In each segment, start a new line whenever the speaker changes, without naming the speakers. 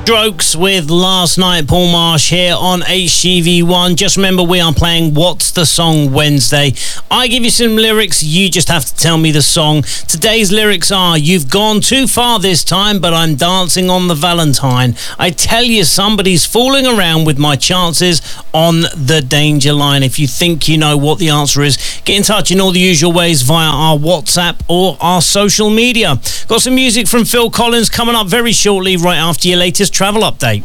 Strokes with Last Night, Paul Marsh here on HGV1. Just remember, we are playing What's the Song Wednesday. I give you some lyrics, you just have to tell me the song. Today's lyrics are: you've gone too far this time, but I'm dancing on the Valentine. I tell you, somebody's fooling around with my chances on the danger line. If you think you know what the answer is, get in touch in all the usual ways via our WhatsApp or our social media. Got some music from Phil Collins coming up very shortly, right after your latest travel update.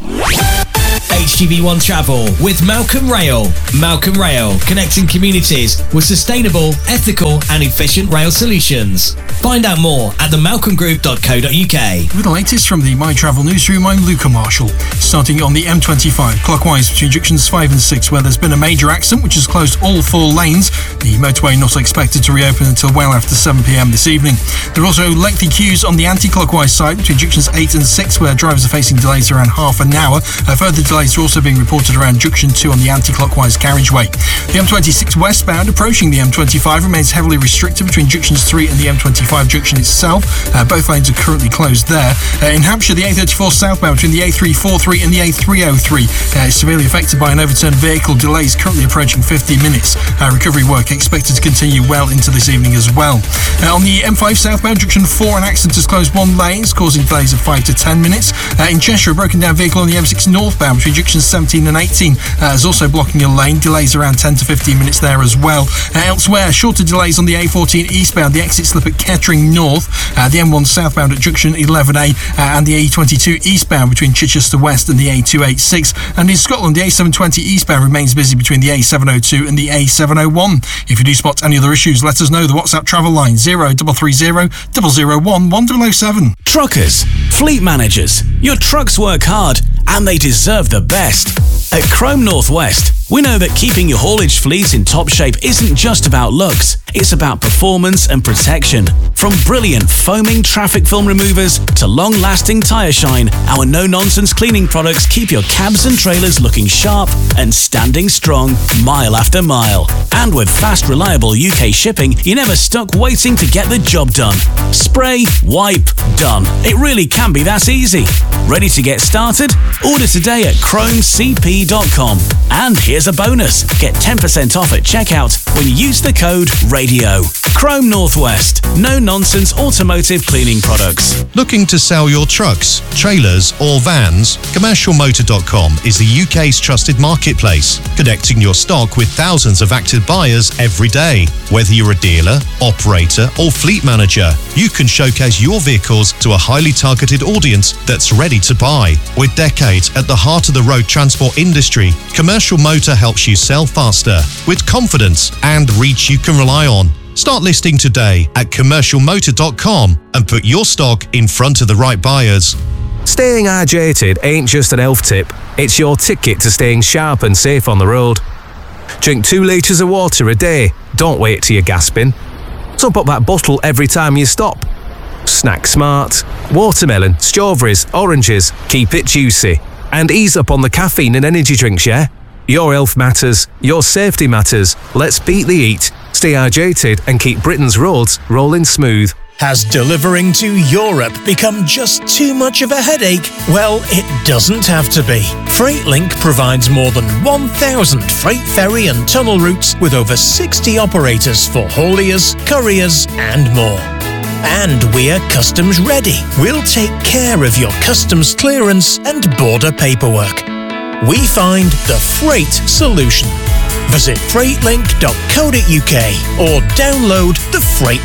HGV1 Travel with Malcolm Rail. Malcolm Rail, connecting communities with sustainable, ethical and efficient rail solutions. Find out more at themalcolmgroup.co.uk.
With the latest from the My Travel newsroom, I'm Luca Marshall. Starting on the M25, clockwise between junctions 5 and 6, where there's been a major accident which has closed all 4 lanes. The motorway not expected to reopen until well after 7 p.m. this evening. There are also lengthy queues on the anti-clockwise side between junctions 8 and 6, where drivers are facing delays around half an hour. Further delays are also being reported around junction 2 on the anti-clockwise carriageway. The M26 westbound approaching the M25 remains heavily restricted between junctions 3 and the M25 junction itself. Both lanes are currently closed there. In Hampshire, the A34 southbound between the A343 and the A303 is severely affected by an overturned vehicle. Delays currently approaching 50 minutes. Recovery work expected to continue well into this evening as well. On the M5 southbound junction 4, an accident has closed 1 lane, causing delays of 5 to 10 minutes. In Cheshire, a broken down vehicle on the M6 northbound between junctions 17 and 18 is also blocking a lane. Delays around 10 to 15 minutes there as well. Elsewhere, shorter delays on the A14 eastbound, the exit slip at Kettering North, the M1 southbound at junction 11A, and the A22 eastbound between Chichester West and the A286. And in Scotland, the A720 eastbound remains busy between the A702 and the A701. If you do spot any other issues, let us know. The WhatsApp travel line 0330 001 1007.
Truckers, fleet managers, your trucks work hard and they deserve the best. At Chrome Northwest, we know that keeping your haulage fleet in top shape isn't just about looks, it's about performance and protection. From brilliant foaming traffic film removers to long-lasting tyre shine, our no-nonsense cleaning products keep your cabs and trailers looking sharp and standing strong mile after mile. And with fast, reliable UK shipping, you're never stuck waiting to get the job done. Spray, wipe, done. It really can be that easy. Ready to get started? Order today at chromecp.com. And here's a bonus. Get 10% off at checkout when you use the code RADIO. Chrome Northwest. No-nonsense automotive cleaning products.
Looking to sell your trucks, trailers or vans? Commercialmotor.com is the UK's trusted marketplace, connecting your stock with thousands of active buyers every day. Whether you're a dealer, operator or fleet manager, you can showcase your vehicles to a highly targeted audience that's ready to buy. With decades at the heart of the road transport industry, Commercial Motor helps you sell faster, with confidence and reach you can rely on. Start listing today at commercialmotor.com and put your stock in front of the right buyers.
Staying hydrated ain't just an health tip, it's your ticket to staying sharp and safe on the road. Drink 2 litres of water a day, don't wait till you're gasping. Top up that bottle every time you stop. Snack smart. Watermelon, strawberries, oranges, keep it juicy. And ease up on the caffeine and energy drinks, yeah? Your health matters, your safety matters. Let's beat the heat, stay hydrated and keep Britain's roads rolling smooth.
Has delivering to Europe become just too much of a headache? Well, it doesn't have to be. FreightLink provides more than 1,000 freight ferry and tunnel routes with over 60 operators for hauliers, couriers and more. And we're customs ready. We'll take care of your customs clearance and border paperwork. We find the freight solution. Visit freightlink.co.uk or download the FreightLink